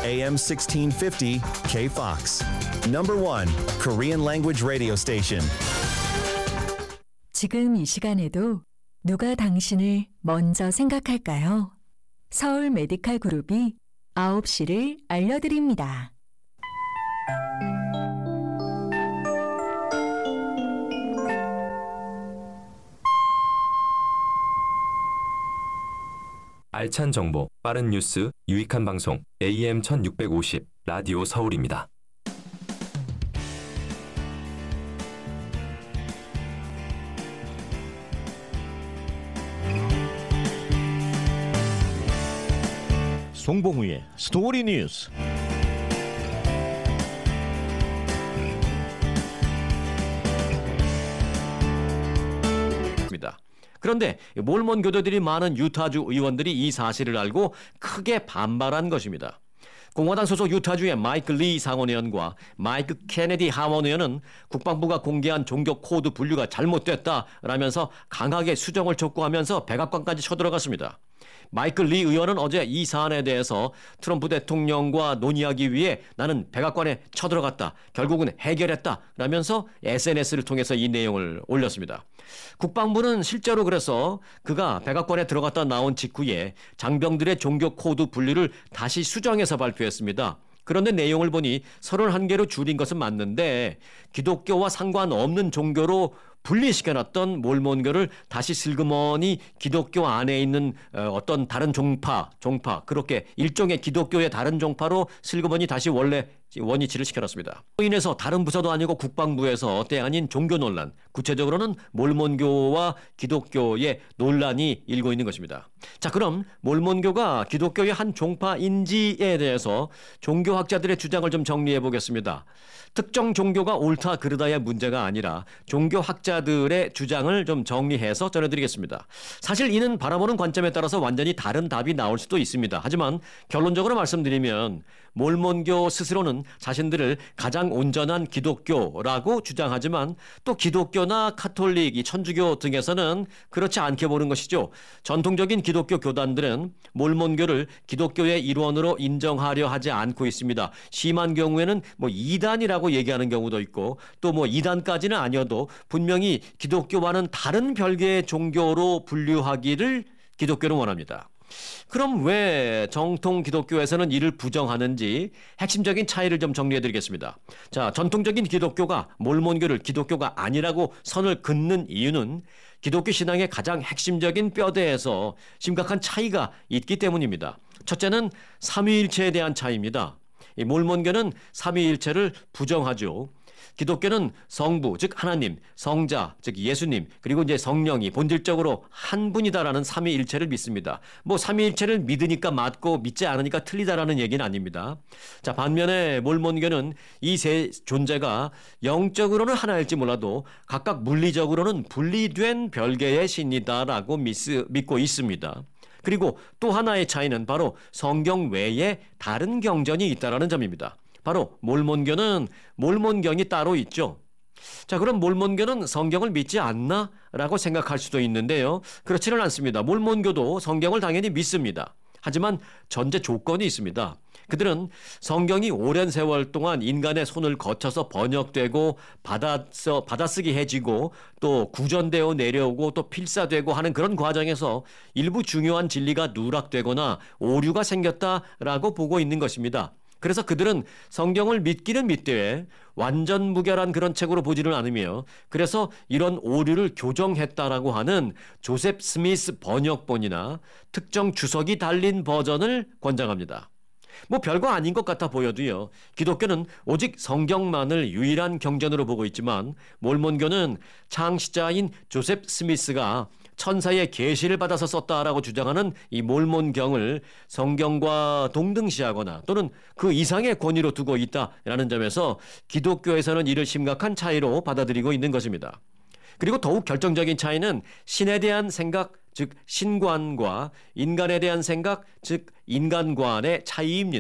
AM 1650 KFOX. Number 1 Korean language radio station. 지금 이 시간에도 누가 당신을 먼저 생각할까요? 서울 메디칼 그룹이 9시를 알려드립니다. 알찬 정보, 빠른 뉴스, 유익한 방송, AM 1650, 라디오 서울입니다. 송봉우의 스토리 뉴스. 그런데 몰몬 교도들이 많은 유타주 의원들이 이 사실을 알고 크게 반발한 것입니다. 공화당 소속 유타주의 마이크 리 상원의원과 마이크 케네디 하원의원은 국방부가 공개한 종교 코드 분류가 잘못됐다라면서 강하게 수정을 촉구하면서 백악관까지 쳐들어갔습니다. 마이클 리 의원은 어제 이 사안에 대해서 트럼프 대통령과 논의하기 위해 나는 백악관에 쳐들어갔다. 결국은 해결했다. 라면서 SNS를 통해서 이 내용을 올렸습니다. 국방부는 실제로 그래서 그가 백악관에 들어갔다 나온 직후에 장병들의 종교 코드 분류를 다시 수정해서 발표했습니다. 그런데 내용을 보니 31개로 줄인 것은 맞는데 기독교와 상관없는 종교로 분리시켜놨던 몰몬교를 다시 슬그머니 기독교 안에 있는 어떤 다른 종파 그렇게 일종의 기독교의 다른 종파로 슬그머니 다시 원래 원위치를 시켜놨습니다. 또 인해서 다른 부서도 아니고 국방부에서 때 아닌 종교 논란, 구체적으로는 몰몬교와 기독교의 논란이 일고 있는 것입니다. 자, 그럼 몰몬교가 기독교의 한 종파인지에 대해서 종교학자들의 주장을 좀 정리해 보겠습니다. 특정 종교가 옳다 그르다의 문제가 아니라 종교학자들의 주장을 좀 정리해서 전해드리겠습니다. 사실 이는 바라보는 관점에 따라서 완전히 다른 답이 나올 수도 있습니다. 하지만 결론적으로 말씀드리면 몰몬교 스스로는 자신들을 가장 온전한 기독교라고 주장하지만 또 기독교나 카톨릭, 이 천주교 등에서는 그렇지 않게 보는 것이죠. 전통적인 기독교 교단들은 몰몬교를 기독교의 일원으로 인정하려 하지 않고 있습니다. 심한 경우에는 이단이라고 얘기하는 경우도 있고 또 이단까지는 아니어도 분명히 기독교와는 다른 별개의 종교로 분류하기를 기독교는 원합니다. 그럼 왜 정통 기독교에서는 이를 부정하는지 핵심적인 차이를 좀 정리해 드리겠습니다. 자, 전통적인 기독교가 몰몬교를 기독교가 아니라고 선을 긋는 이유는 기독교 신앙의 가장 핵심적인 뼈대에서 심각한 차이가 있기 때문입니다. 첫째는 삼위일체에 대한 차이입니다. 이 몰몬교는 삼위일체를 부정하죠. 기독교는 성부, 즉 하나님, 성자, 즉 예수님, 그리고 이제 성령이 본질적으로 한 분이다라는 삼위일체를 믿습니다. 삼위일체를 믿으니까 맞고 믿지 않으니까 틀리다라는 얘기는 아닙니다. 자, 반면에 몰몬교는 이 세 존재가 영적으로는 하나일지 몰라도 각각 물리적으로는 분리된 별개의 신이다라고 믿고 있습니다. 그리고 또 하나의 차이는 바로 성경 외에 다른 경전이 있다라는 점입니다. 바로 몰몬교는 몰몬경이 따로 있죠. 자, 그럼 몰몬교는 성경을 믿지 않나? 라고 생각할 수도 있는데요. 그렇지는 않습니다. 몰몬교도 성경을 당연히 믿습니다. 하지만 전제 조건이 있습니다. 그들은 성경이 오랜 세월 동안 인간의 손을 거쳐서 번역되고 받아쓰기 해지고 또 구전되어 내려오고 또 필사되고 하는 그런 과정에서 일부 중요한 진리가 누락되거나 오류가 생겼다라고 보고 있는 것입니다. 그래서 그들은 성경을 믿기는 믿되 완전 무결한 그런 책으로 보지는 않으며 그래서 이런 오류를 교정했다라고 하는 조셉 스미스 번역본이나 특정 주석이 달린 버전을 권장합니다. 별거 아닌 것 같아 보여도요. 기독교는 오직 성경만을 유일한 경전으로 보고 있지만 몰몬교는 창시자인 조셉 스미스가 천사의 계시를 받아서 썼다라고 주장하는 이 몰몬경을 성경과 동등시하거나 또는 그 이상의 권위로 두고 있다라는 점에서 기독교에서는 이를 심각한 차이로 받아들이고 있는 것입니다. 그리고 더욱 결정적인 차이는 신에 대한 생각, 즉 신관과 인간에 대한 생각, 즉 인간관의 차이입니다.